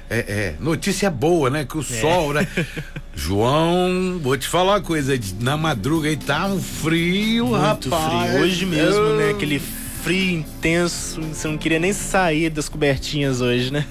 notícia boa, né? Que o sol, né? João, vou te falar uma coisa, na madruga aí tá um frio, muito rapaz. Frio. Hoje mesmo, né? Aquele frio intenso, você não queria nem sair das cobertinhas hoje, né?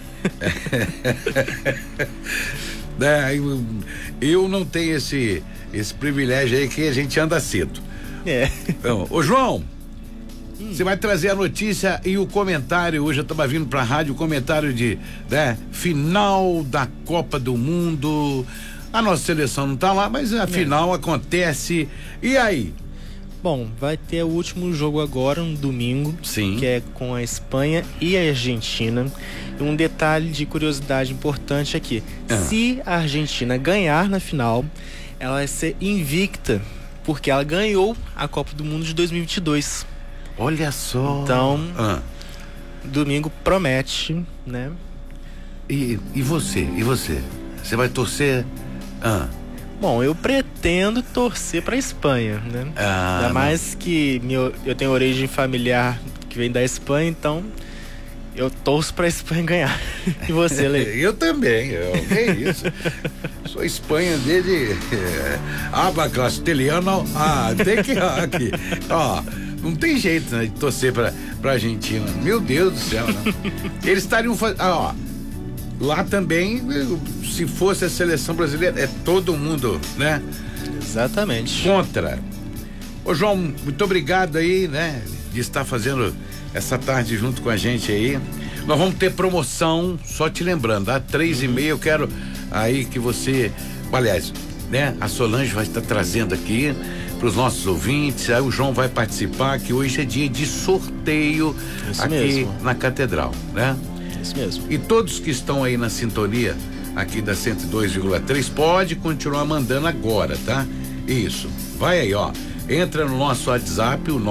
Eu não tenho esse privilégio aí que a gente anda cedo. Então, ô João, você vai trazer a notícia e o comentário. Hoje eu tava vindo pra rádio, o comentário de final da Copa do Mundo. A nossa seleção não tá lá, mas a final acontece. E aí? Bom, vai ter o último jogo agora, um domingo. Sim. Que é com a Espanha e a Argentina. E um detalhe de curiosidade importante aqui: se a Argentina ganhar na final, ela vai ser invicta, porque ela ganhou a Copa do Mundo de 2022. Olha só. Então, domingo promete, né? E você? Você vai torcer? Bom, eu pretendo torcer pra Espanha, né? Ainda mais que eu tenho origem familiar que vem da Espanha, então eu torço pra Espanha ganhar. E você, Lê? Eu também, que isso? Sou Espanha desde aba castelhano, tem que aqui, não tem jeito, né, de torcer pra Argentina. Meu Deus do céu, né? Eles estariam fazendo, lá também, se fosse a seleção brasileira, é todo mundo, né? Exatamente. Contra. Ô João, muito obrigado aí, né? De estar fazendo essa tarde junto com a gente aí. Nós vamos ter promoção, só te lembrando, às 3h30 eu quero aí que você, aliás, né? A Solange vai estar trazendo aqui para os nossos ouvintes, aí o João vai participar, que hoje é dia de sorteio. Isso aqui mesmo. Na Catedral, né? Isso mesmo. E todos que estão aí na sintonia aqui da 102,3 pode continuar mandando agora, tá? Isso. Vai aí, entra no nosso WhatsApp, o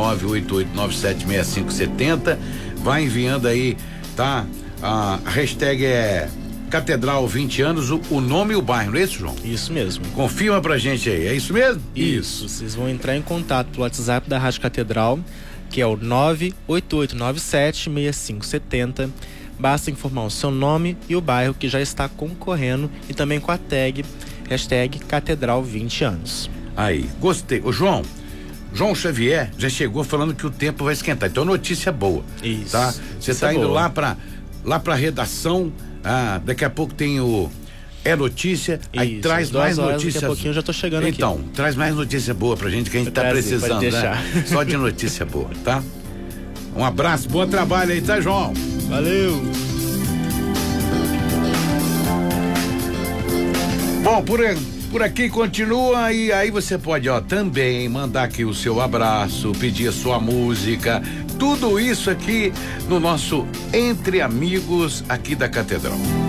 988976570, vai enviando aí, tá? A hashtag é Catedral 20 anos, o nome e o bairro, não é isso, João? Isso mesmo. Confirma pra gente aí, é isso mesmo? Isso. Vocês vão entrar em contato pelo WhatsApp da Rádio Catedral, que é o 988976570. Basta informar o seu nome e o bairro que já está concorrendo, e também com a hashtag Catedral 20 anos. Aí, gostei. Ô João Xavier já chegou falando que o tempo vai esquentar, então notícia boa. Isso. Tá? Você tá indo lá pra redação, daqui a pouco tem o notícia, aí traz mais notícias. Daqui a pouquinho eu já tô chegando aqui. Então, traz mais notícia boa pra gente, que a gente tá precisando, né? Só de notícia boa, tá? Um abraço, bom trabalho aí, tá, João? Valeu! Bom, por aqui continua, e aí você pode, também mandar aqui o seu abraço, pedir a sua música, tudo isso aqui no nosso Entre Amigos aqui da Catedral.